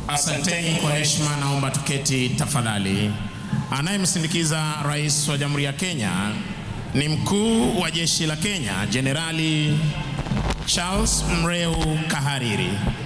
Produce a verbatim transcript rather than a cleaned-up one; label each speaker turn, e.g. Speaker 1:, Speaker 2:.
Speaker 1: Asanteni kwa heshima, naomba tuketi tafadhali. Anayemsindikiza Rais wa Jamhuri ya Kenya ni Mkuu wa Jeshi la Kenya, Jenerali Charles Mreu Kahariri.